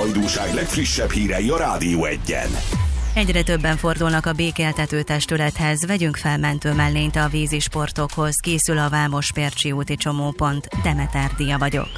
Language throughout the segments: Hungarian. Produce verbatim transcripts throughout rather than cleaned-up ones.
hajdúság legfrissebb hírei a Rádió Egyen. Egyre többen fordulnak a békéltető testülethez, vegyünk fel mentőmellényt a vízisportokhoz, készül a Vámos-Pércsi úti csomópont. Demeter Dia vagyok.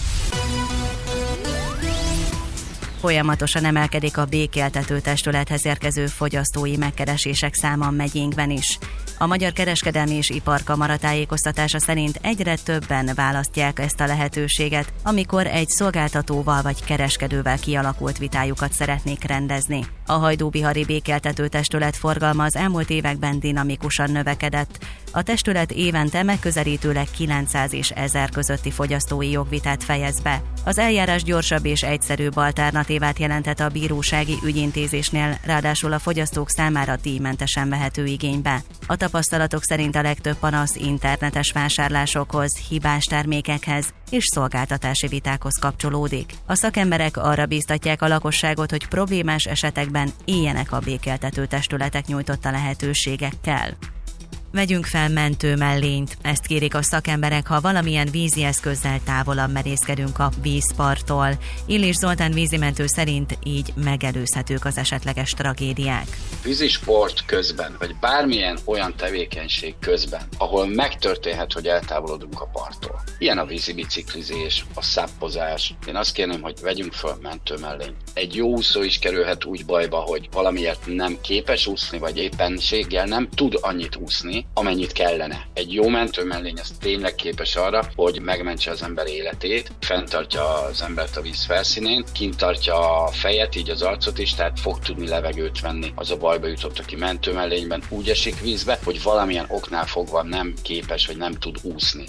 Folyamatosan emelkedik a békéltető testülethez érkező fogyasztói megkeresések száma megyénkben is. A Magyar Kereskedelmi és Iparkamara tájékoztatása szerint egyre többen választják ezt a lehetőséget, amikor egy szolgáltatóval vagy kereskedővel kialakult vitájukat szeretnék rendezni. A hajdúbihari békéltető testület forgalma az elmúlt években dinamikusan növekedett. A testület évente megközelítőleg kilencszáz és ezer közötti fogyasztói jogvitát fejez be. Az eljárás gyorsabb és egyszerűbb alternatívát jelentett a bírósági ügyintézésnél, ráadásul a fogyasztók számára díjmentesen vehető igénybe. A tapasztalatok szerint a legtöbb panasz internetes vásárlásokhoz, hibás termékekhez és szolgáltatási vitákhoz kapcsolódik. A szakemberek arra bíztatják a lakosságot, hogy problémás esetekben éljenek a békéltető testületek nyújtotta lehetőségekkel. Vegyünk fel mentőmellényt. Ezt kérik a szakemberek, ha valamilyen vízi eszközzel távolabb merészkedünk a vízparttól. Illés Zoltán vízimentő szerint így megelőzhetők az esetleges tragédiák. Vízisport közben, vagy bármilyen olyan tevékenység közben, ahol megtörténhet, hogy eltávolodunk a parttól. Ilyen a vízi biciklizés, a száppozás. Én azt kérném, hogy vegyünk fel mentőmellényt. Egy jó úszó is kerülhet úgy bajba, hogy valamiért nem képes úszni, vagy éppenséggel nem tud annyit úszni, amennyit kellene. Egy jó mentőmellény az tényleg képes arra, hogy megmentse az ember életét, fenntartja az embert a víz felszínén, kint tartja a fejet, így az arcot is, tehát fog tudni levegőt venni. Az a bajba jutott, aki mentőmellényben úgy esik vízbe, hogy valamilyen oknál fogva nem képes, vagy nem tud úszni.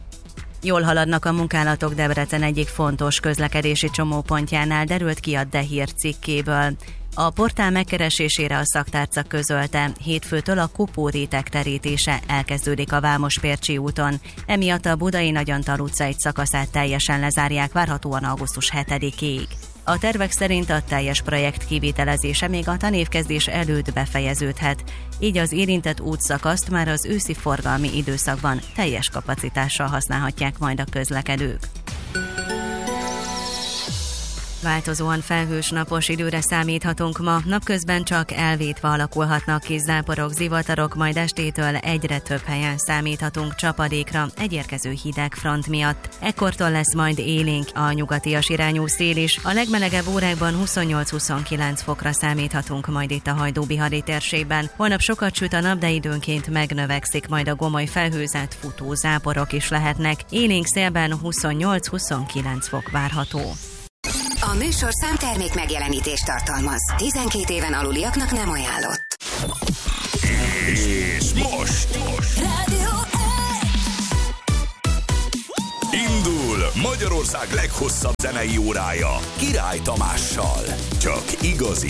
Jól haladnak a munkálatok Debrecen egyik fontos közlekedési csomópontjánál, derült ki a De Hír cikkéből. A portál megkeresésére a szaktárca közölte, hétfőtől a kopóréteg terítése elkezdődik a Vámos-Pércsi úton, emiatt a Budai Nagyantal utca egy szakaszát teljesen lezárják, várhatóan augusztus hetedikéig. A tervek szerint a teljes projekt kivitelezése még a tanévkezdés előtt befejeződhet, így az érintett útszakaszt már az őszi forgalmi időszakban teljes kapacitással használhatják majd a közlekedők. Változóan felhős napos időre számíthatunk ma, napközben csak elvétve alakulhatnak kis záporok, zivatarok, majd estétől egyre több helyen számíthatunk csapadékra egy érkező hideg front miatt. Ekkortól lesz majd élénk a nyugatias irányú szél is, a legmelegebb órákban huszonnyolc-huszonkilenc fokra számíthatunk majd itt a hajdúbihari térségben. Holnap sokat süt a nap, de időnként megnövekszik, majd a gomoly felhőzet, futó záporok is lehetnek. Élénk szélben huszonnyolc-huszonkilenc fok várható. A műsorszám termék megjelenítést tartalmaz. tizenkét éven aluliaknak nem ajánlott. És most, most. Rádió indul Magyarország leghosszabb zenei órája Király Tamással. Csak igazi